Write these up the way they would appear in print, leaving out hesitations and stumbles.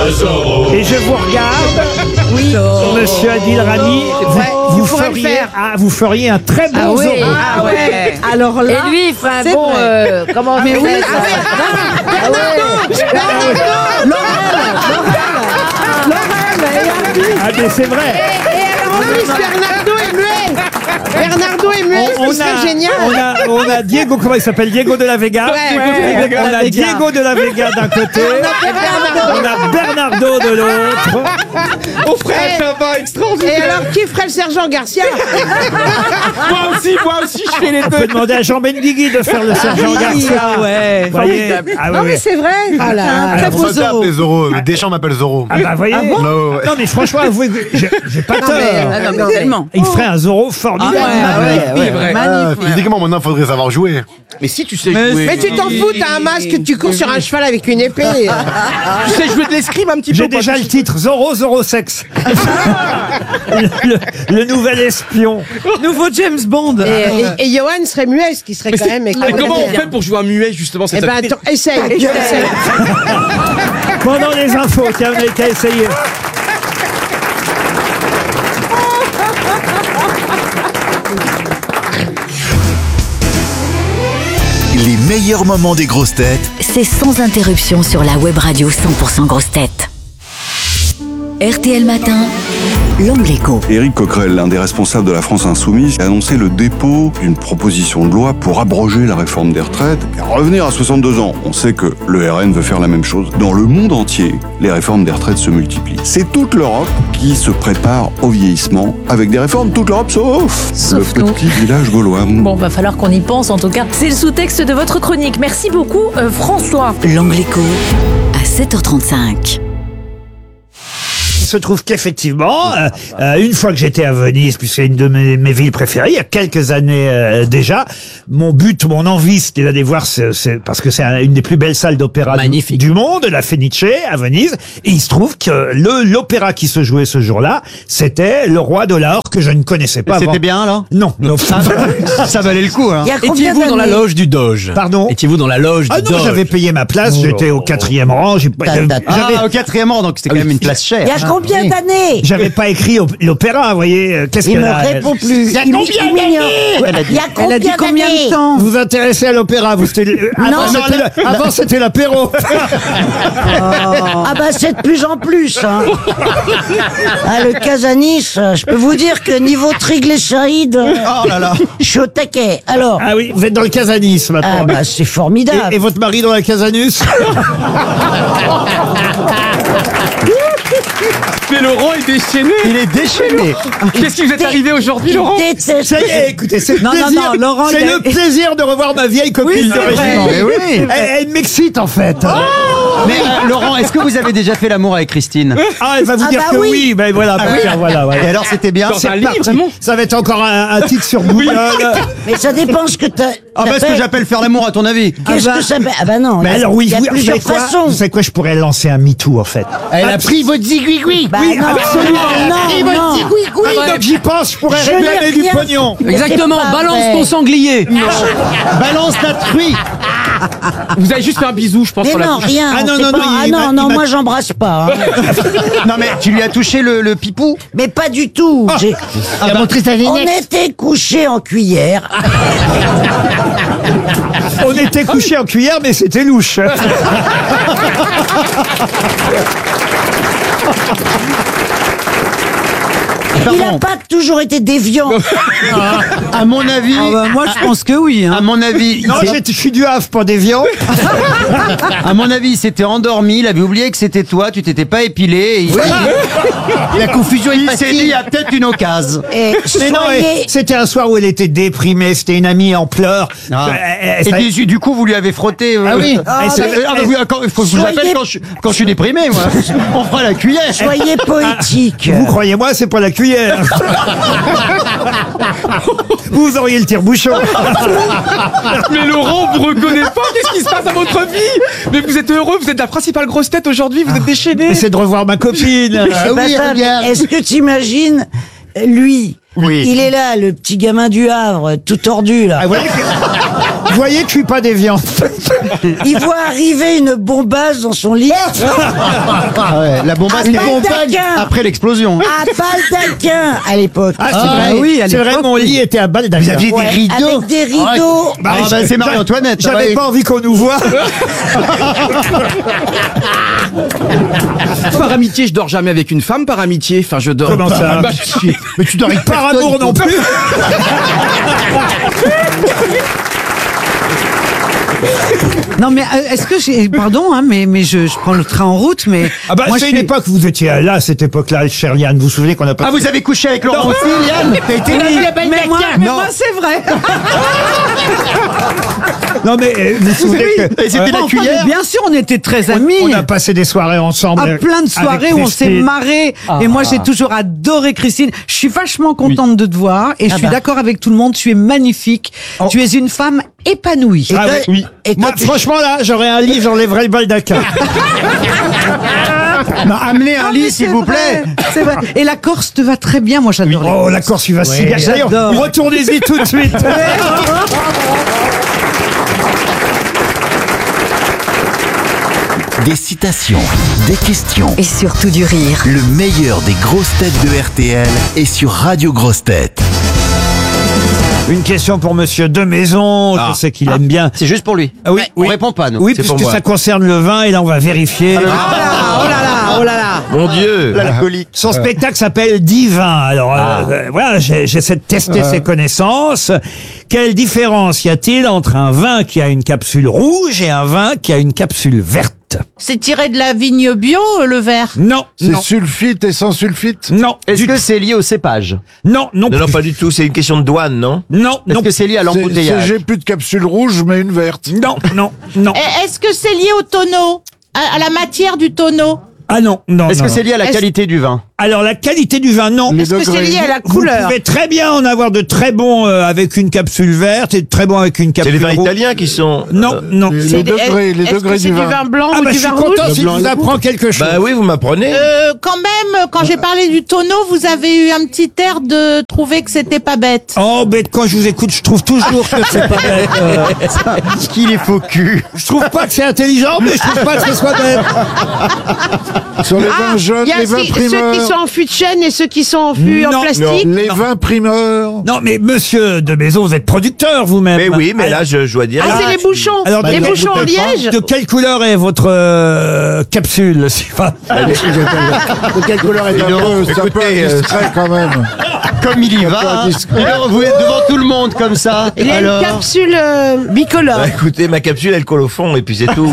Et je vous regarde, oui, monsieur Adil Rami, vous feriez un très bon Zorro. Ah ouais. Alors là, Et lui, il ferait un c'est bon. vrai. Comment on Mais fait oui, ça Ah mais c'est vrai. Et alors en plus, Bernardo est muet. Bernardo est muet, ce serait génial. On a Diego, comment il s'appelle, Diego de la Vega. On a Diego de la Vega d'un côté. On a Bernardo de l'autre. On ferait un tabac extraordinaire. Et alors, qui ferait le sergent Garcia? Moi aussi, je fais les On peut demander à Jean Benguigui de faire le sergent Garcia. Ouais. Vous voyez. Ah, Non, ouais, mais c'est vrai. Ah là, Un très beau Faut Zorro. t'appeler Zorro. Deschamps m'appelle Zorro. Ah bah voyez. ouais. Non mais franchement, avouez que j'ai pas tort. Ah non, mais tellement. Il ferait un Zorro formidable. Physiquement, maintenant, faudrait savoir jouer. Mais si tu sais jouer. Mais tu t'en fous, t'as un masque, tu cours sur un cheval avec une épée. Tu sais jouer de l'escrime un petit peu. J'ai déjà le titre Zorro Sex. le nouvel espion. Nouveau James Bond. Et Johan serait muet, ce qui serait quand même Comment on fait pour jouer un muet justement? Eh ben, attends, essaye. Pendant les infos, tiens, on a qu'à essayer. Les meilleurs moments des grosses têtes C'est sans interruption sur la web radio 100% grosses têtes. RTL Matin, l'Angle Écho. Éric Coquerel, l'un des responsables de la France Insoumise, a annoncé le dépôt d'une proposition de loi pour abroger la réforme des retraites et revenir à 62 ans. On sait que le RN veut faire la même chose. Dans le monde entier, les réformes des retraites se multiplient. C'est toute l'Europe qui se prépare au vieillissement avec des réformes. Toute l'Europe sauf le nous. petit village gaulois. Bon, va falloir qu'on y pense en tout cas. C'est le sous-texte de votre chronique. Merci beaucoup, François. L'Angle Écho à 7h35. Il se trouve qu'effectivement, une fois que j'étais à Venise, puisque c'est une de mes villes préférées, il y a quelques années déjà, mon envie, c'était d'aller voir, parce que c'est une des plus belles salles d'opéra du monde, la Fenice à Venise, et il se trouve que l'opéra qui se jouait ce jour-là, c'était Le Roi de l'Or, que je ne connaissais pas avant. C'était bien, alors? Non. Ça valait le coup, hein. Étiez-vous dans la loge du Doge? Pardon? Étiez-vous dans la loge du Ah non, Doge? j'avais payé ma place, j'étais au 4e rang, Ah, au 4e rang, donc c'était quand même une place chère. Il y a combien d'années? j'avais pas écrit l'opéra, vous voyez. Qu'est-ce Il qu'elle me a répond plus. Il y a combien d'années? Il y a Elle a dit combien de temps? Vous vous intéressez à l'opéra, avant c'était l'apéro. Ah bah c'est de plus en plus. Hein. Ah, le Casanis, je peux vous dire que niveau triglycérides, Oh là là. je suis au taquet. Alors, Ah oui, vous êtes dans le Casanis maintenant. ah bah c'est formidable. Et votre mari dans la Casanus? Mais Laurent est déchaîné. Il est déchaîné. Qu'est-ce qui vous est arrivé aujourd'hui, Laurent? Déteste. Ça y est, écoutez, c'est Non, Laurent, c'est le plaisir de revoir ma vieille copine de régiment. Mais oui. Elle m'excite en fait. Mais Laurent, est-ce que vous avez déjà fait l'amour avec Christine? Ah, elle va vous Ah dire bah que oui. oui. Ben voilà, voilà. Et alors, c'était bien? Dans un C'est livre, parti. vraiment? Ça va être encore un titre sur Google. Mais ça dépend ce que t'as. Ah bah, ce que j'appelle faire l'amour, à ton avis? Qu'est-ce que ça fait? Ah bah non. Mais alors oui, il y a vous plusieurs savez quoi façons. Vous savez quoi? Je pourrais lancer un MeToo en fait. Elle a pris votre zigouigoui. Bah Oui, non, absolument. non. Oui, donc j'y pense, je pourrais Je n'ai réclamer du rien pognon. Exactement, C'est pas balance vrai. ton sanglier. Balance ta truie. Vous avez juste fait un bisou, je pense, Mais sur la non, bouche. rien. Ah non, c'est non, pas- non, Ah il non, m'a- non, il m'a- moi j'embrasse pas. Hein. Non, mais tu lui as touché le pipou? Mais pas du tout. J'ai- Elle a montré sa On vignette. était couchés en cuillère. On était couchés en cuillère, mais c'était louche. Il n'a pas toujours été déviant. À mon avis. Ah bah, moi, je pense que oui. À Hein. mon avis. Non, je suis du Havre, pas d'Évian. À mon avis, il s'était endormi, il avait oublié que c'était toi, tu t'étais pas épilé. Et la confusion il s'est dit, il y a peut-être une occasion. Et Mais non, soyez... c'était un soir où elle était déprimée, c'était une amie en pleurs. Ah. Ça- Et du coup, vous lui avez frotté. Ah oui. Ah, ça- bah oui, il faut que je vous Soyez- appelle quand je suis déprimé, moi. On fera la cuillère. Soyez poétique. Vous croyez-moi, c'est pas la cuillère. Vous auriez le tire-bouchon. Mais Laurent, vous reconnaissez pas? Qu'est-ce qui se passe dans votre vie? Mais vous êtes heureux, vous êtes la principale grosse tête aujourd'hui, vous êtes déchaîné. C'est de revoir ma copine. C'est pas ça, mais est-ce que t'imagines, lui, Oui. il est là, le petit gamin du Havre, tout tordu, là. Ah, voilà que- Vous voyez que je suis pas déviant. Il voit arriver une bombasse dans son lit. Ah ouais, la bombasse Ah, est baldaquin. après l'explosion. À baldaquin à l'époque. Ah, c'est vrai, oui, à c'est vrai, l'époque, mon lit était à baldaquin. Vous aviez Ouais, des rideaux. avec des rideaux. Ah, bah, c'est Marie-Antoinette. ça J'avais va. pas envie qu'on nous voie. Par amitié, je dors jamais avec une femme. Par amitié, enfin, je dors. Comment ça Bah, Mais tu dors avec Par personne. amour non plus. Non, mais est-ce que j'ai. Pardon, hein, mais je prends le train en route, mais. Ah bah, moi, c'est je une suis- époque, vous étiez là, à cette époque-là, cher Liane. Vous vous souvenez qu'on a pas... Ah, vous avez couché avec Laurent aussi, Liane? T'as été Mais moi, c'est vrai. Non, mais vous vous souvenez que... Et c'était la Enfin, cuillère? mais bien sûr, on était très amis. On a passé des soirées ensemble. À plein de soirées avec où on s'est Christine. marré. Et moi, j'ai toujours adoré Christine. Je suis vachement contente de te voir. Et je suis d'accord avec tout le monde. Tu es magnifique. Tu es une femme épanouie. Ah oui. Et Moi, franchement, là, j'aurais un lit, j'enlèverais le baldaquin. Non, amenez un Ah, mais lit, s'il c'est vous vrai, plaît. C'est vrai. Et la Corse te va très bien. Moi, j'adore les Oh, la Corse, il va si bien. D'ailleurs, j'adore. retournez-y tout de suite. Des citations, des questions. Et surtout du rire. Le meilleur des grosses têtes de RTL est sur Radio Grosses Têtes. Une question pour Monsieur Demaison. Je sais qu'il aime bien. C'est juste pour lui. Ah oui, On répond pas, nous. Oui, C'est pour puisque moi. ça concerne le vin, et là, on va vérifier. Oh là là, oh là là. Mon Dieu. L'alcoolique. Son spectacle s'appelle Divin. Alors, voilà, j'essaie de tester ses connaissances. Quelle différence y a-t-il entre un vin qui a une capsule rouge et un vin qui a une capsule verte? C'est tiré de la vigne bio, le verre. Non, non, sulfite et sans sulfite? non, Est-ce que c'est lié au cépage? non, non, Non, plus. pas du tout. C'est une question de douane, non? Non, Est-ce non, que c'est lié à l'embouteillage? J'ai plus de capsule rouge, mais une verte. non, non, non. Est-ce que c'est lié au tonneau, à la matière du tonneau? Ah non, non, Est-ce non, que c'est non. lié à la Est-ce- qualité du vin? Alors, la qualité du vin, non. Est-ce que c'est lié à la Vous couleur? pouvez très bien en avoir de très bons avec une capsule verte et de très bons avec une C'est capsule les vins rouge. italiens qui sont. Non, non. C'est des- Est-ce que c'est du vin blanc Ah ou bah, du je suis vin rouge? content si je vous apprends quelque chose. Bah oui, vous m'apprenez. Quand même, quand j'ai parlé du tonneau, vous avez eu un petit air de trouver que c'était pas bête. Oh, mais quand je vous écoute, je trouve toujours que c'est pas bête. Qu'il est faux cul. Je trouve pas que c'est intelligent, mais je trouve pas que ce soit bête. Sur les vins jeunes, Il y a ceux qui sont en fût de chêne et ceux qui sont en fût en Non, plastique. les vins primeurs. Non, mais monsieur Demaison, vous êtes producteur vous-même. Mais oui, mais là, je dois dire. Ah, c'est les bouchons. Alors, les de- bouchons en liège. De quelle couleur est votre capsule si pas- De quelle couleur est un peu discret quand même. Comme il y va. hein. Alors, vous êtes devant tout le monde comme ça. Il y a Alors, une capsule bicolore. Bah, écoutez, ma capsule, elle colle au fond, et puis c'est tout.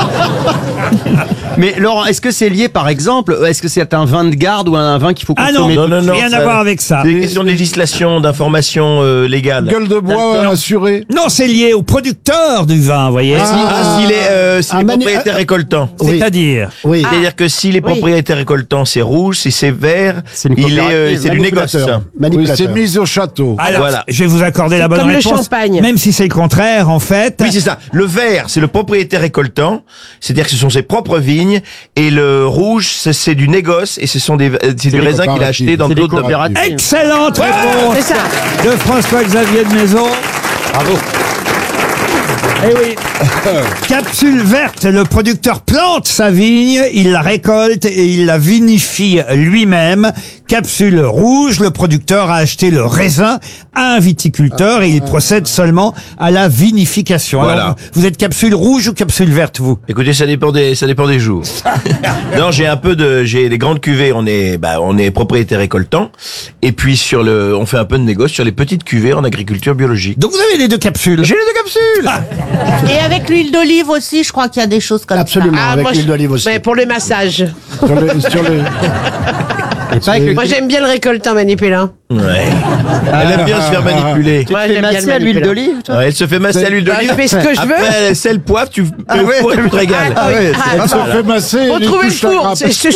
mais Laurent, est-ce que c'est lié par exemple? Est-ce que c'est un vin de garde ou un vin qu'il faut Ah non, consommer? non, rien ça- à voir avec ça. C'est une question de législation, d'information légale. Gueule de bois assurée. Non, c'est lié au producteur du vin, vous voyez. S'il est propriétaire récoltant. C'est-à-dire. Oui. C'est-à-dire que si les propriétaires récoltants, c'est rouge, si c'est vert, C'est une il est, coopérative, c'est du négoce. Oui, c'est mise au château. Alors, Voilà. je vais vous accorder la bonne comme le réponse. champagne. Même si c'est le contraire, en fait. Oui, c'est ça. Le vert, c'est le propriétaire récoltant, c'est-à-dire que ce sont ses propres vignes, et le rouge, c'est du négoce, et ce sont c'est du raisin qu'il a acheté dans C'est des d'autres domaines. coopératives. Excellente réponse C'est ça. de François-Xavier de Maison. Bravo. Eh oui. Capsule verte, le producteur plante sa vigne, il la récolte et il la vinifie lui-même. Capsule rouge, le producteur a acheté le raisin à un viticulteur et il procède seulement à la vinification. Voilà. Alors, vous êtes capsule rouge ou capsule verte, vous? Écoutez, ça dépend des jours. Non, j'ai des grandes cuvées, on est propriétaire récoltant, et puis on fait un peu de négoce sur les petites cuvées en agriculture biologique. Donc vous avez les deux capsules. J'ai les deux capsules! Et avec l'huile d'olive aussi, je crois qu'il y a des choses comme Absolument, ça. avec l'huile d'olive aussi. Mais pour les massages. Sur les- Et pas avec le Moi, j'aime bien le récoltant manipulant. Ouais. Elle aime bien se faire manipuler. Moi, fais j'aime bien masser le à l'huile manipulant. d'olive, toi? Ouais, elle se fait masser à l'huile Bah, d'olive. je fais ce que je veux. Après, sel, poivre, tu te régales. Ah ouais, Elle se fait masser. Faut elle trouver le touche la four. grappe.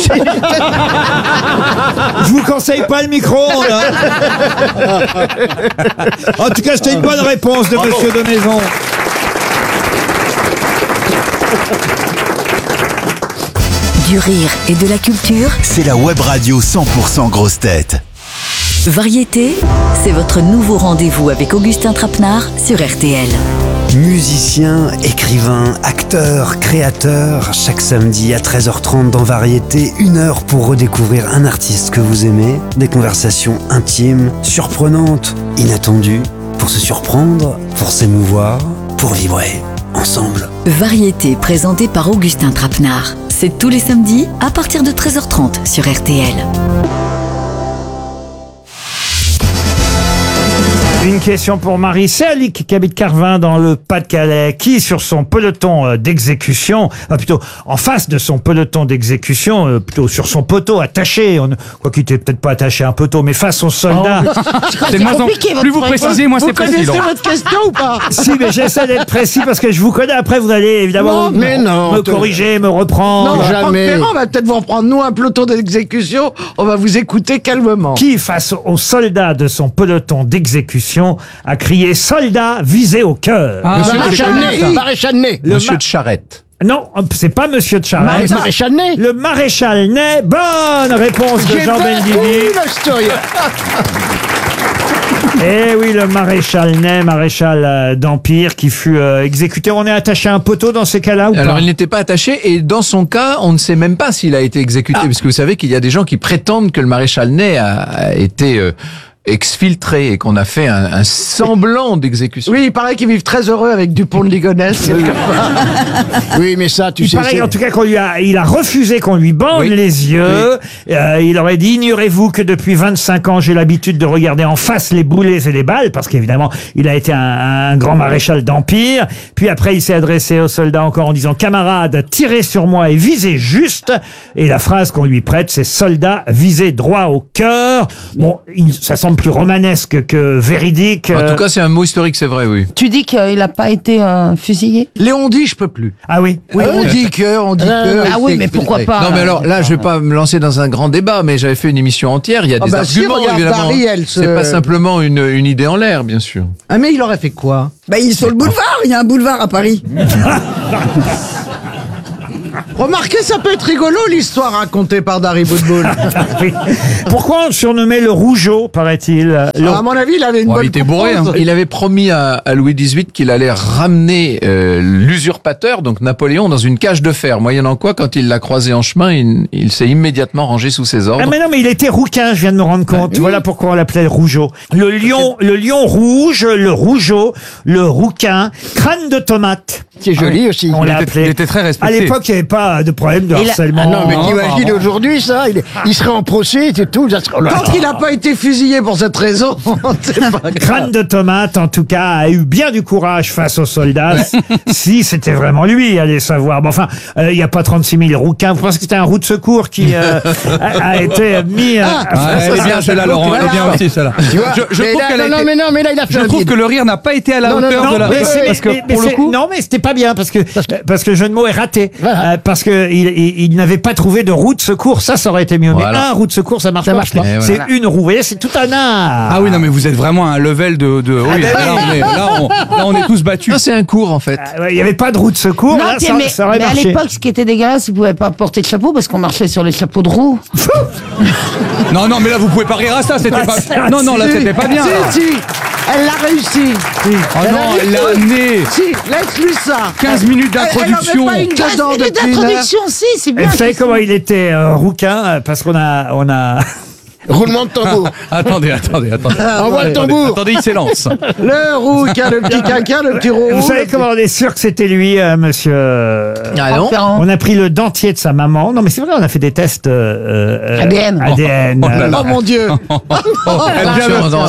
Je vous conseille pas le micro-ondes. Hein. En tout cas, c'était une bonne réponse de monsieur de Maison. Du rire et de la culture. C'est la web radio 100% grosses têtes. Variété, c'est votre nouveau rendez-vous avec Augustin Trapenard sur RTL. Musicien, écrivain, acteur, créateur, chaque samedi à 13h30 dans Variété, 1 heure pour redécouvrir un artiste que vous aimez, des conversations intimes, surprenantes, inattendues, pour se surprendre, pour s'émouvoir, pour vibrer ensemble. Variété présentée par Augustin Trapenard. C'est tous les samedis à partir de 13h30 sur RTL. Une question pour Marie Serlic, qui habite Carvin dans le Pas-de-Calais, qui sur son peloton d'exécution, plutôt en face de son peloton d'exécution, plutôt sur son poteau attaché, quoi qu'il n'était peut-être pas attaché à un poteau, mais face aux soldats. C'est de moins en plus vous précisez, moi c'est précis. Vous connaissez votre question ou pas? Si, mais j'essaie d'être précis parce que je vous connais. Après, vous allez évidemment me corriger, me reprendre. Non, jamais. On va peut-être vous reprendre, nous, un peloton d'exécution. On va vous écouter calmement. Qui, face aux soldats de son peloton d'exécution, a crié « Soldats visés au cœur ». Maréchal Ney. Monsieur de Charette. Non, c'est pas Monsieur de Charette. Maréchal Ney. Le maréchal Ney. Bonne réponse de Jean Benguigui. Eh oui, le maréchal Ney, maréchal d'Empire, qui fut exécuté. On est attaché à un poteau dans ces cas-là ou pas? Alors il n'était pas attaché, et dans son cas, on ne sait même pas s'il a été exécuté, parce que vous savez qu'il y a des gens qui prétendent que le maréchal Ney a été exfiltré et qu'on a fait un semblant d'exécution. Oui, il paraît qu'ils vivent très heureux avec Dupont de Ligonnès. Oui, mais ça, tu sais. Il paraît en tout cas il a refusé qu'on lui bande les yeux. Il aurait dit, ignorez-vous que depuis 25 ans, j'ai l'habitude de regarder en face les boulets et les balles, parce qu'évidemment, il a été un grand maréchal d'Empire. Puis après, il s'est adressé aux soldats encore en disant, camarades, tirez sur moi et visez juste. Et la phrase qu'on lui prête, c'est soldats, visez droit au cœur. Bon, ça semble plus romanesque que véridique. En tout cas, c'est un mot historique, c'est vrai, oui. Tu dis qu'il n'a pas été fusillé? Léon dit, je peux plus. Ah oui. On dit que. Ah oui, mais pourquoi pas? Non, mais alors là, je vais pas me lancer dans un grand débat, mais j'avais fait une émission entière. Il y a des arguments, évidemment. C'est pas simplement une idée en l'air, bien sûr. Ah, mais il aurait fait quoi? Il est sur le boulevard, il y a un boulevard à Paris. Remarquez, ça peut être rigolo, l'histoire racontée par Dari Boudboul. Oui. Pourquoi on surnommait le Rougeau, paraît-il? À mon avis, il avait une bonne Il était bourré. Il avait promis à Louis XVIII qu'il allait ramener l'usurpateur, donc Napoléon, dans une cage de fer. Moyennant quoi, quand il l'a croisé en chemin, il s'est immédiatement rangé sous ses ordres. Ah mais non, mais il était rouquin, je viens de me rendre compte. Oui. Voilà pourquoi on l'appelait Rougeau. Le lion rouge, le Rougeau, le rouquin, crâne de tomate. C'est joli aussi. On l'a appelé. Il était très respecté. À l'époque, il n'y avait pas de problème de harcèlement. Ah non, mais t'imagines aujourd'hui ça, il serait en procès, c'est tout. Tant qu'il n'a pas été fusillé pour cette raison, c'est pas grave. Crâne de tomate, en tout cas, a eu bien du courage face aux soldats. Si c'était vraiment lui, allez savoir. Bon, enfin, il n'y a pas 36 000 rouquins. Vous pensez que c'était un roue de secours qui a été mis... elle est bien celle-là, Laurent. Elle est bien aussi, celle-là. Mais là, il a fait Je trouve que le rire n'a pas été à la hauteur de la... Parce que pour le coup... Non, mais c'était pas bien, parce que le jeu de mots est raté. Parce que il n'avait pas trouvé de roue de secours. Ça aurait été mieux. Voilà. Mais un roue de secours, ça marche pas. C'est une roue. Vous voyez, c'est tout un art. Ah oui, non, mais vous êtes vraiment à un level de... Oui, là, on est tous battus. Non, c'est un cours, en fait. Il n'y avait pas de roue de secours. Non, là, ça aurait mais à marché. l'époque, ce qui était dégueulasse, ils ne pouvaient pas porter de chapeau parce qu'on marchait sur les chapeaux de roue. Non, mais là, vous pouvez pas rire à ça. C'était pas... Non, là, c'était pas bien. Si, elle l'a réussi. Oh non, elle l'a amené. Si, laisse-lui ça. 15 minutes d'introduction. 15 minutes d'introduction, si, c'est bien. Vous savez comment il était rouquin? Parce qu'on a... Roulement de tambour. Attendez. Envoie le tambour. Attendez, il s'élance. Le rouquin, le petit caca, le petit roux. Vous savez comment on est sûr que c'était lui, monsieur Ah non. On a pris le dentier de sa maman. Non, mais c'est vrai, on a fait des tests ADN. Oh mon Dieu. Attention.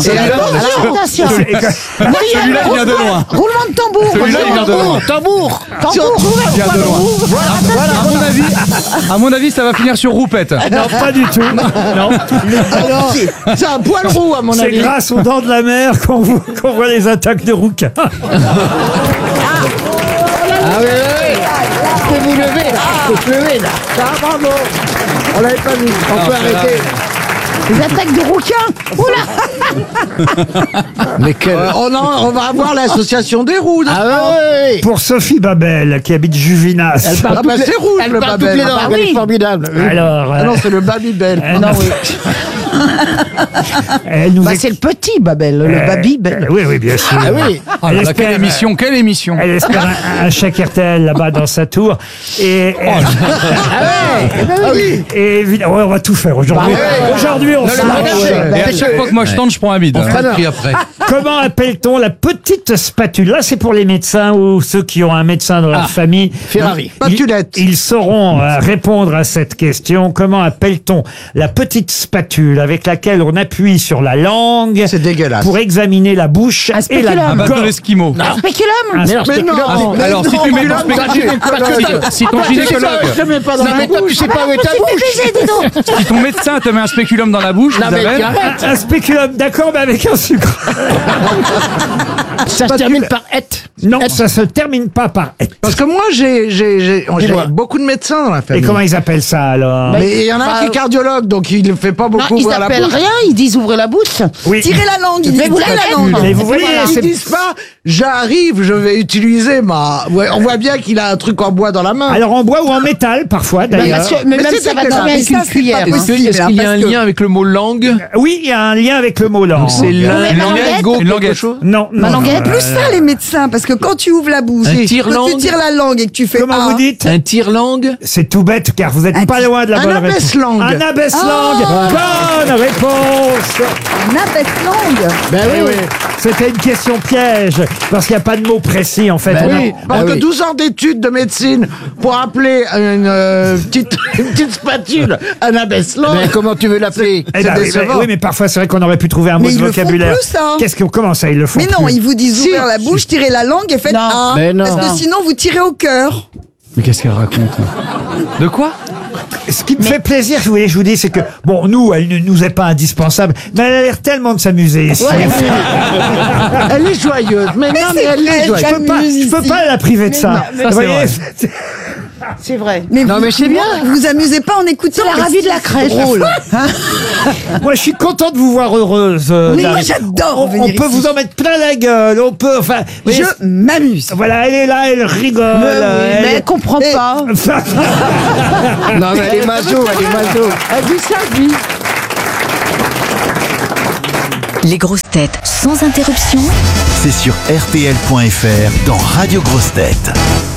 Celui-là, il vient de loin. Roulement de tambour. Celui-là, il vient de loin. Tambour. Il vient de loin. À mon avis, ça va finir sur roupette. Non, pas du tout. Non. Alors, c'est un poil roux, à mon C'est avis. grâce aux dents de la mer qu'on voit les attaques de rouquins. Ah oui. Je peux vous lever là. Je peux lever là. Ah, bravo. On l'avait pas vu. On peut arrêter. Les attaques de rouquins. Oula. Mais quel... on va avoir l'association des roues. Pour Sophie Babel, qui habite Juvinas. Elle parle toutes les roues, elle parle toutes les dents. Elle est formidable. Alors, non, c'est le Babybel. Non, oui. Elle nous C'est le petit Babel, le Babybel. oui, bien sûr. Ah oui. Elle espère- quelle émission. Elle espère un chèque RTL là-bas dans sa tour. Et, et évidemment, on va tout faire aujourd'hui. Aujourd'hui, on se lâche. Et à chaque fois que moi je tente, je prends un bide. Après. Comment appelle-t-on la petite spatule? Là, c'est pour les médecins ou ceux qui ont un médecin dans leur famille. Ferrari. Ils- Spatulette. Ils sauront répondre à cette question. Comment appelle-t-on la petite spatule avec laquelle on appuie sur la langue C'est dégueulasse. pour examiner la bouche Un et spéculum. la Un bateau gorge? d'esquimaux. Un spéculum. Mais non. Alors, si tu mets ton si ton gynécologue, Je mets pas dans la bouche. Tu sais pas où est ta bouche. si ton médecin te met un spéculum dans la bouche, Isabelle, Un spéculum, d'accord, mais avec un sucre. Ça se termine par et. Non, ça se termine pas par et. Parce que moi, j'ai beaucoup de médecins dans la Et famille. comment ils appellent ça alors? Mais il y en a un qui est cardiologue, donc il ne fait pas Non, beaucoup ils ouvrir la s'appellent bouche. rien, ils disent ouvrez la bouche. Oui. Tirez la langue, ils disent tirez la langue. Mais vous voyez, Ils c'est- disent pas, j'arrive, je vais utiliser ma... Ouais, on voit bien qu'il a un truc en bois dans la main. Alors en bois ou en métal parfois d'ailleurs. Mais même c'est ça va dégueulasse. tomber avec Mais une ça, c'est cuillère. pas hein. possible. Est-ce qu'il y a un lien avec le mot langue? Oui, il y a un lien avec le mot langue. C'est languette. lingot, Une quelque languette. chose? Non, Ma non. languette. Plus ça, les médecins, parce que quand tu ouvres la bouche, Un quand tire-langue. tu tires la langue et que tu fais Comment vous dites? Un tire-langue? C'est tout bête car vous êtes pas loin de la un bonne réponse. abaisse-langue. Un abaisse-langue. Bonne réponse. un abaisse-langue. Ben oui. C'était une question piège parce qu'il n'y a pas de mot précis en fait. Ben On a- oui, parce que 12 ans d'études de médecine pour appeler une petite spatule un abaisse-langue. Mais comment tu veux l'appeler? Eh ben, oui, mais parfois c'est vrai qu'on aurait pu trouver un mot Mais de ils le font vocabulaire. plus, ça. Comment ça ils le font Mais non, plus ils vous disent Si. ouvrir la bouche, tirez la langue et faites Non. un. Mais non. Parce que sinon, vous tirez au cœur. Mais qu'est-ce qu'elle raconte? De quoi? Ce qui me fait plaisir, je vous dis, c'est que, bon, nous, elle ne nous est pas indispensable, mais elle a l'air tellement de s'amuser ici. Elle est joyeuse. Mais non, mais elle est joyeuse. Je peux pas la priver de ça. Ça, Vous c'est voyez, vrai. C'est vrai. Mais Non, mais c'est bien. Vous vous amusez pas en écoutant. C'est la ravie de la crèche. moi, je suis content de vous voir heureuse. Oui, moi, Dari. j'adore On venir peut ici. vous en mettre plein la gueule. On peut, enfin. vous voyez, Je m'amuse. voilà, elle est là, elle rigole. Mais elle comprend pas. Non, mais elle est maso, elle est maso. Elle dit sa vie. Les grosses têtes sans interruption. C'est sur RTL.fr dans Radio Grosses Têtes.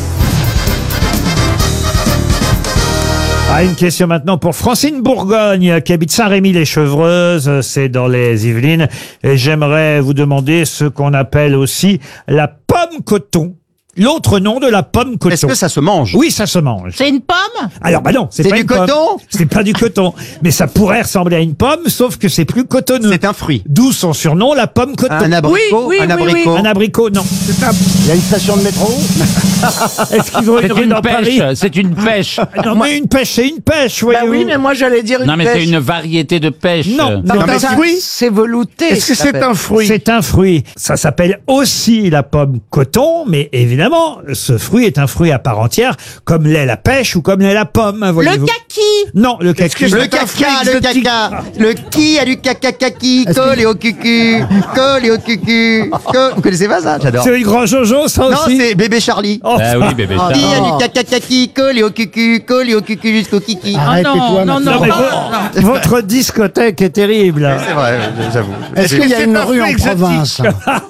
Ah, une question maintenant pour Francine Bourgogne, qui habite Saint-Rémy-les-Chevreuses, c'est dans les Yvelines. Et j'aimerais vous demander ce qu'on appelle aussi la pomme coton. L'autre nom de la pomme coton. Est-ce que ça se mange? Oui, ça se mange. C'est une pomme? Alors, bah non, c'est C'est pas du une pomme. coton? C'est pas du coton. Mais ça pourrait ressembler à une pomme, sauf que c'est plus cotonneux. C'est un fruit. D'où son surnom, la pomme coton. Un abricot? Oui, un oui, abricot? Un abricot, non. Il y a une station de métro? Est-ce qu'ils ont une rue dans Paris? C'est une pêche. Non, mais une pêche, c'est une pêche, Bah voyez-vous. oui, mais moi j'allais dire une Non, mais pêche. c'est une variété de pêche. Non, Non, non, mais mais ça, c'est velouté. Est-ce que ça c'est s'appelle. un fruit? c'est un fruit. Ça s'appelle aussi la pomme coton, mais évidemment, ce fruit est un fruit à part entière, comme l'est la pêche ou comme l'est la pomme, Le voyez-vous. kaki. Non, le kaki. Le caca. Le qui a du caca kaki, collé au cucu, collé au cucu. Vous connaissez pas ça? J'adore. C'est le grand Jojo, ça Non, aussi. c'est bébé Charlie. Oh. Ah oui, bébé. Qui a du caca kaki, collé au cucu jusqu'au kiki. Ah non, non, Non, non, mais non. votre discothèque est terrible. C'est vrai, j'avoue. Est-ce qu'il y a une rue en province?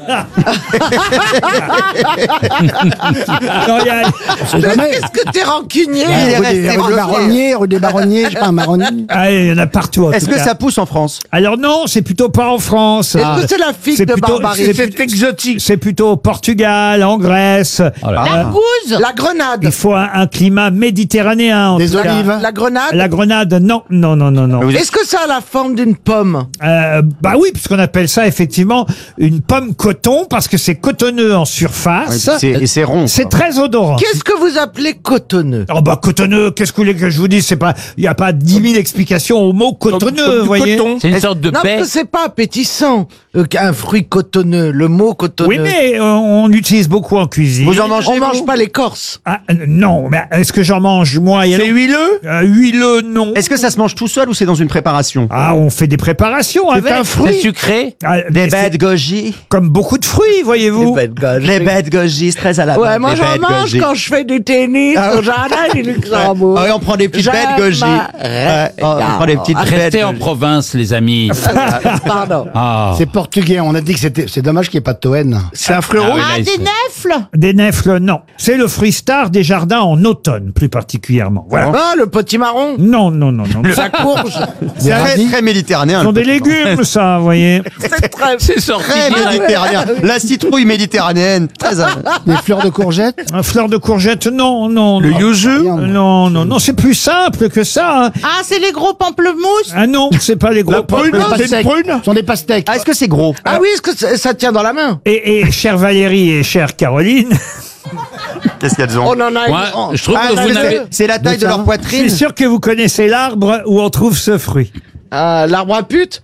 Non, il y a- Qu'est-ce que t'es rancunier? Il est Rue resté des bloqué. Marronniers, rue des Baronniers, je sais pas, un marronnier. Ah, il y en a partout. en Est-ce tout que cas. ça pousse en France? Alors non, c'est plutôt pas en France. Est-ce que c'est la figue de Barbarie? C'est exotique. C'est plutôt au Portugal, en Grèce. La gouze. La grenade. Il faut un climat méditerranéen. en Des tout cas. olives. La grenade. La grenade, non, non, non, non, non. Est-ce que ça a la forme d'une pomme? Bah oui, puisqu'on appelle ça effectivement une pomme coton parce que c'est cotonneux en surface. Et c'est rond. C'est très odorant. Qu'est-ce que vous appelez cotonneux? Oh bah cotonneux, qu'est-ce que vous voulez que je vous dise? C'est pas, il y a pas 10 000 explications au mot cotonneux, vous voyez. C'est une sorte de Non, paix. parce que c'est pas appétissant qu'un fruit cotonneux, le mot cotonneux. Oui, mais on l'utilise beaucoup en cuisine. Vous en mangez, On vous mange pas l'écorce. Ah, non, mais est-ce que j'en mange moi? C'est huileux? Huileux, non. Est-ce que ça se mange tout seul ou c'est dans une préparation? Ah, on fait des préparations avec un C'est fruit. sucré. Ah, Des mais c'est bêtes goji. comme beaucoup de fruits, voyez-vous. Les bêtes goji, c'est très à la mode. Ouais, moi les j'en bêtes mange goji. quand je fais du tennis au jardin du Luxembourg. Ah oui, on prend des petites bêtes goji. Ouais, on prend des petites bêtes Restez en goji. province, les amis. Pardon. Ah. C'est portugais, on a dit que c'est dommage qu'il n'y ait pas de Toen. C'est un fruit Ah rouge. oui, là, Ah, des c'est- nèfles. Des nèfles, non. C'est le fruit star des jardins en automne, plus particulièrement. Voilà. Ah, le potimarron. Non, non, non, non. La courge. C'est très, très méditerranéen. Ce sont le des petit légumes, ça, vous voyez. C'est sorti. Très méditerranéen. La citrouille méditerranéenne. Très à... Des fleurs de courgettes. Un fleur de courgette, non, non. Le non. yuzu. Non, non, non, c'est plus simple que ça. hein. Ah, c'est les gros pamplemousses. Ah non, c'est pas les gros pommes. C'est une prune. Ce sont des pastèques. Ah, est-ce que c'est gros? Ah oui, est-ce que ça tient dans la main? Et chère Valérie et chère Caroline, Qu'est-ce qu'elles ont? On en a Moi, je trouve Ah, que vous n'avez. c'est la taille de leur je poitrine. suis sûr que vous connaissez l'arbre où on trouve ce fruit. Ah, l'arbre à pute.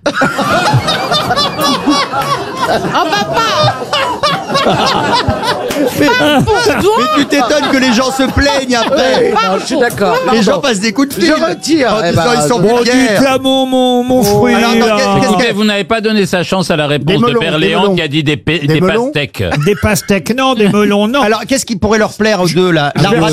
Oh, papa. Mais tu t'étonnes que les gens se plaignent après. Non, je suis d'accord. Les gens passent des coups de fil. Je retire. En Eh disant, ben, ils sont Bon, vulgaires. dites là mon fruit. Alors, attends, là. qu'est-ce Écoutez, vous n'avez pas donné sa chance à la réponse melons, de Père des Léon melons. qui a dit des melons pastèques. Des pastèques, non, des melons, non. Alors, qu'est-ce qui pourrait leur plaire aux deux, là? L'arbre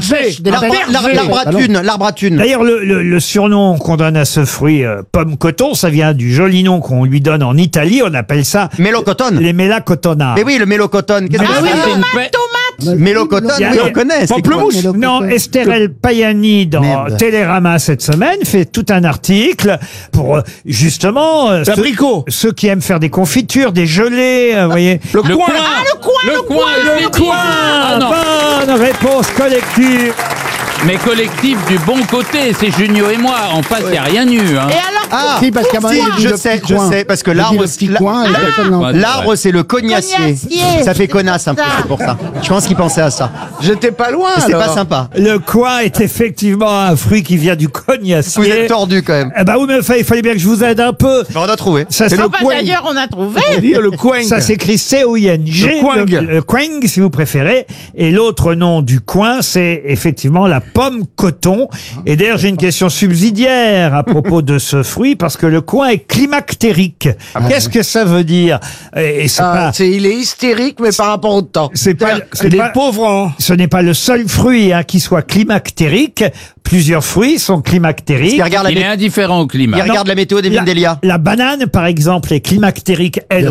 à thune. D'ailleurs, le surnom qu'on donne à ce fruit, pomme coton, ça vient du joli nom qu'on lui donne en Italie. On appelle ça Mélocotone. les mélacotonards. Mais oui, le mélocotone. Qu'est-ce que Ah oui, c'est? c'est une paix. Mélocotone, Il y a- oui, on connaît. c'est quoi? Non, Esther Payani dans Merde. Télérama cette semaine fait tout un article pour justement ceux qui aiment faire des confitures, des gelées, vous voyez. Le coin. Le coin. Le coin. Ah non. Bonne réponse collective. Mais collectif du bon côté, c'est Junio et moi. En face, il n'y a rien eu. Hein. Et alors, Ah, Si, parce qu'à un moment, si, il dit je le sais, petit coin. parce que Il dit l'arbre, le petit coin, et personne n'en- l'arbre, c'est le cognacier. Cognacier, Ça fait c'est connasse un peu, ça. c'est pour ça. Je pense qu'il pensait à ça. J'étais pas loin. C'est pas alors. sympa. Le coin est effectivement un fruit qui vient du cognacier. Vous êtes tordu quand même. Eh ben oui, mais il fallait bien que je vous aide un peu. On a trouvé. Ça, c'est ah bah, d'ailleurs, on a trouvé. Ça s'écrit C-O-I-N-G. Le quang, si vous préférez. Et l'autre nom du coin, c'est effectivement la pomme coton. Et d'ailleurs, j'ai une question subsidiaire à propos de ce fruit, parce que le coin est climactérique. Qu'est-ce que ça veut dire? Et c'est pas... Il est hystérique, mais par rapport au temps. C'est pas, pauvres. ce n'est pas le seul fruit qui soit climactérique. Plusieurs fruits sont climactériques. Il regarde Il est indifférent au climat. Il regarde la météo des Vindelia. La banane, par exemple, est climactérique, elle